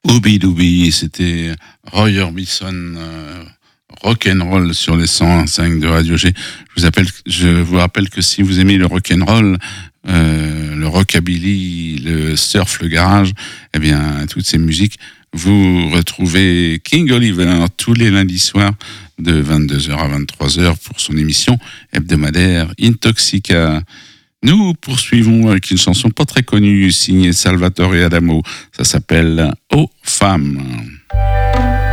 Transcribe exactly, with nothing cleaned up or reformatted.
Oubidoubi, c'était Roy Orbison, euh, rock'n'roll sur les cent un cinq de Radio G. Je vous appelle, je vous rappelle que si vous aimez le rock'n'roll, euh, le rockabilly, le surf, le garage, eh bien, toutes ces musiques, vous retrouvez King Oliver tous les lundis soirs de vingt-deux heures à vingt-trois heures pour son émission hebdomadaire Intoxica. Nous poursuivons avec une chanson pas très connue signée Salvatore Adamo. Ça s'appelle « Oh femme ».